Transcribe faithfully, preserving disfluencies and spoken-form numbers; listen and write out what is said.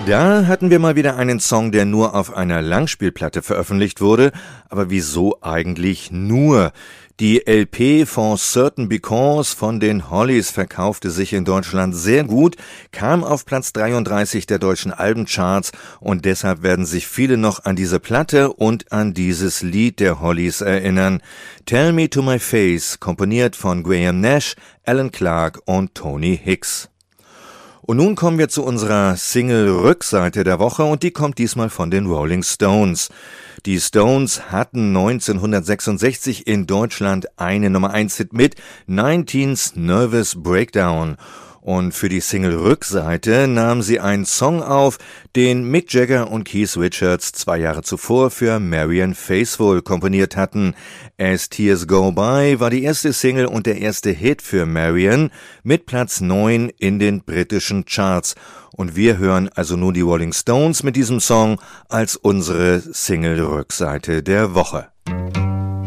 Da hatten wir mal wieder einen Song, der nur auf einer Langspielplatte veröffentlicht wurde. Aber wieso eigentlich nur? Die L P For Certain Because von den Hollies verkaufte sich in Deutschland sehr gut, kam auf Platz dreiunddreißig der deutschen Albencharts und deshalb werden sich viele noch an diese Platte und an dieses Lied der Hollies erinnern. Tell Me to My Face, komponiert von Graham Nash, Alan Clark und Tony Hicks. Und nun kommen wir zu unserer Single-Rückseite der Woche und die kommt diesmal von den Rolling Stones. Die Stones hatten neunzehnhundertsechsundsechzig in Deutschland einen Nummer eins Hit mit Nineteen's Nervous Breakdown. Und für die Single-Rückseite nahmen sie einen Song auf, den Mick Jagger und Keith Richards zwei Jahre zuvor für Marianne Faithfull komponiert hatten. As Tears Go By war die erste Single und der erste Hit für Marianne mit Platz neun in den britischen Charts. Und wir hören also nun die Rolling Stones mit diesem Song als unsere Single-Rückseite der Woche.